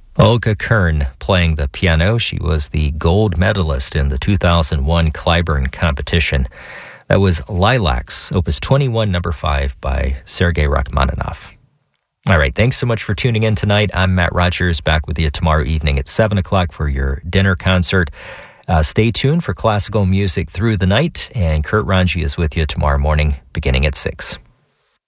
Olga Kern playing the piano. She was the gold medalist in the 2001 Clyburn competition. That was Lilacs, Opus 21, number 5 by Sergei Rachmaninoff. All right, thanks so much for tuning in tonight. I'm Matt Rogers, back with you tomorrow evening at 7 o'clock for your dinner concert. Stay tuned for classical music through the night, and Kurt Ranji is with you tomorrow morning beginning at 6.